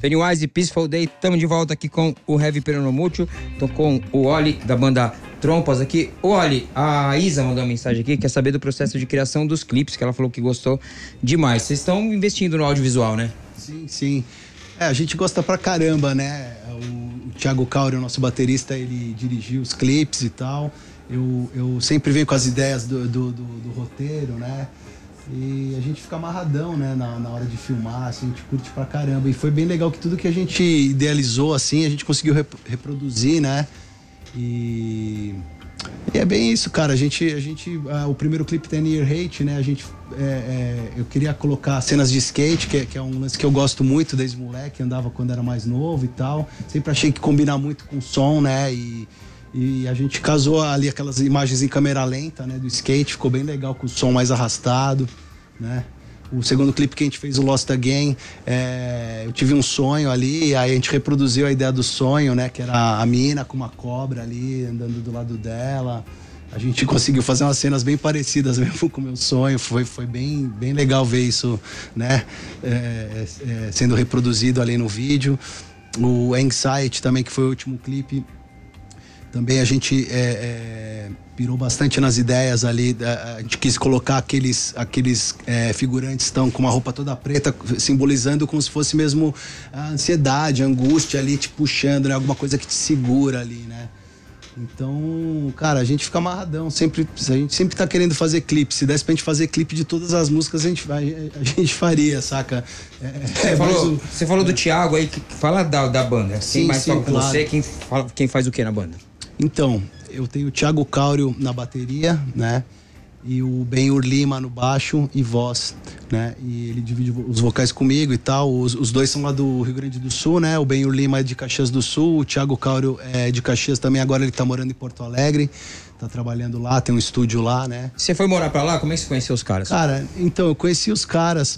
Pennywise e Peaceful Day, estamos de volta aqui com o Heavy Peronomútil. Tô com o Oli da banda Trompas aqui. Oli, a Isa mandou uma mensagem aqui, quer saber do processo de criação dos clipes, que ela falou que gostou demais. Vocês estão investindo no audiovisual, né? Sim. A gente gosta pra caramba, né? O Thiago Cauri, o nosso baterista, ele dirigiu os clipes e tal. Eu sempre venho com as ideias do roteiro, né? E a gente fica amarradão, né, na hora de filmar, assim, a gente curte pra caramba. E foi bem legal que tudo que a gente idealizou, assim, a gente conseguiu reproduzir, né? E é bem isso, cara. O primeiro clipe tem Near Hate, né? Eu queria colocar cenas de skate, que é um lance que eu gosto muito desde moleque, andava quando era mais novo e tal. Sempre achei que combina muito com o som, né? E a gente casou ali aquelas imagens em câmera lenta, né, do skate, ficou bem legal com o som mais arrastado, né? O segundo clipe que a gente fez, o Lost Again, eu tive um sonho ali, aí a gente reproduziu a ideia do sonho, né, que era a mina com uma cobra ali, andando do lado dela. A gente conseguiu fazer umas cenas bem parecidas mesmo com o meu sonho, foi bem legal ver isso, né, sendo reproduzido ali no vídeo. O Anxiety também, que foi o último clipe, também a gente pirou bastante nas ideias ali. A gente quis colocar aqueles figurantes estão com uma roupa toda preta, simbolizando como se fosse mesmo a ansiedade, a angústia ali te puxando, né? Alguma coisa que te segura ali, né? Então, cara, a gente fica amarradão. A gente sempre tá querendo fazer clipe. Se desse pra gente fazer clipe de todas as músicas, a gente faria, saca? Você falou do Thiago aí, fala da banda. Quem mais toca com você? Quem faz o que na banda? Então, eu tenho o Thiago Cáurio na bateria, né? E o Benhur Lima no baixo e voz, né? E ele divide os vocais comigo e tal. Os dois são lá do Rio Grande do Sul, né? O Benhur Lima é de Caxias do Sul, o Thiago Cáurio é de Caxias também. Agora ele tá morando em Porto Alegre, tá trabalhando lá, tem um estúdio lá, né? Você foi morar pra lá? Como é que você conheceu os caras? Cara, então, eu conheci os caras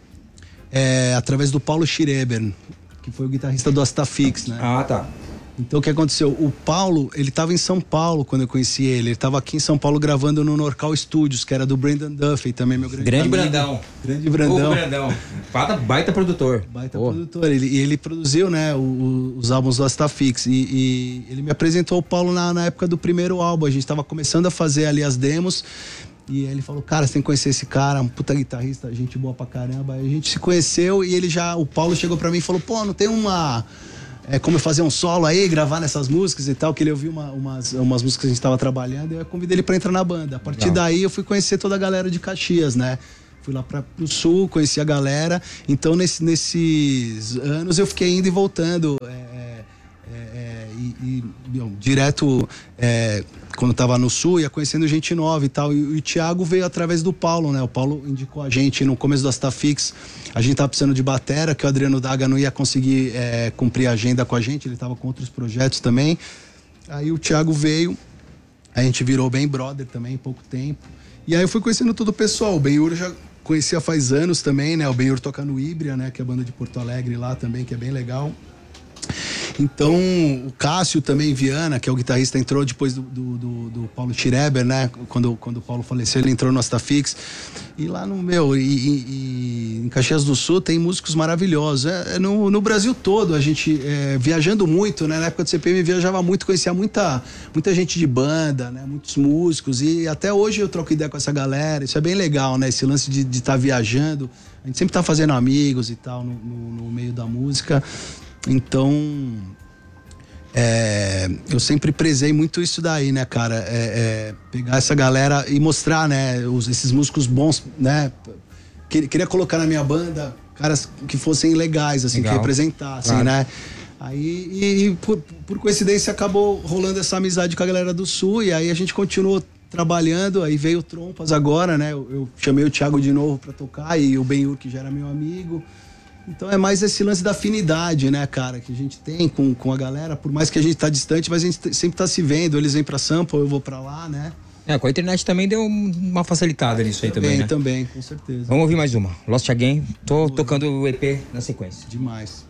através do Paulo Schreiber, que foi o guitarrista do Astafix, né? Ah, tá. Então o que aconteceu? O Paulo, ele tava em São Paulo quando eu conheci ele. Ele tava aqui em São Paulo gravando no Norcal Studios, que era do Brandon Duffy, também meu grande amigo. Brandão. Grande Brandão. Brandão. Baita produtor. Produtor. Ele produziu, né, os álbuns do Astafix. E ele me apresentou o Paulo na época do primeiro álbum. A gente tava começando a fazer ali as demos. E ele falou, cara, você tem que conhecer esse cara, um puta guitarrista, gente boa pra caramba. Aí a gente se conheceu e o Paulo chegou pra mim e falou, pô, não tem como eu fazer um solo aí, gravar nessas músicas e tal, que ele ouviu umas músicas que a gente tava trabalhando, e eu convidei ele pra entrar na banda. A partir daí eu fui conhecer toda a galera de Caxias, né? Fui lá pro sul, conheci a galera. Então nesses anos eu fiquei indo e voltando, direto, quando tava no sul, ia conhecendo gente nova e tal. E o Thiago veio através do Paulo, né? O Paulo indicou a gente no começo do Astafix. A gente tava precisando de batera, que o Adriano Daga não ia conseguir cumprir a agenda com a gente, ele tava com outros projetos também. Aí o Thiago veio, a gente virou bem brother também, em pouco tempo. E aí eu fui conhecendo todo o pessoal. O Benhur já conhecia faz anos também, né? O Benhur toca no Híbria, né? Que é a banda de Porto Alegre lá também, que é bem legal. Então, o Cássio também, Viana, que é o guitarrista, entrou depois do Paulo Schreiber, né? Quando o Paulo faleceu, ele entrou no Astafix. E lá em Caxias do Sul tem músicos maravilhosos. No Brasil todo, a gente viajando muito, né? Na época do CPM viajava muito, conhecia muita gente de banda, né? Muitos músicos. E até hoje eu troco ideia com essa galera. Isso é bem legal, né? Esse lance de estar viajando. A gente sempre tá fazendo amigos e tal no meio da música. Então, eu sempre prezei muito isso daí, né, cara? Pegar essa galera e mostrar, né, esses músicos bons, né? Queria colocar na minha banda caras que fossem legais, assim, que representassem, claro, né? Aí, por coincidência, acabou rolando essa amizade com a galera do Sul, e aí a gente continuou trabalhando. Aí veio o Trompas agora, né? Eu chamei o Thiago de novo pra tocar, e o Benhur, que já era meu amigo. Então é mais esse lance da afinidade, né, cara, que a gente tem com a galera, por mais que a gente tá distante, mas a gente sempre tá se vendo, eles vêm pra Sampa, eu vou pra lá, né? Com a internet também deu uma facilitada nisso aí também, né? Também, com certeza. Vamos ouvir mais uma, Lost Again, tô tocando o EP na sequência. Demais.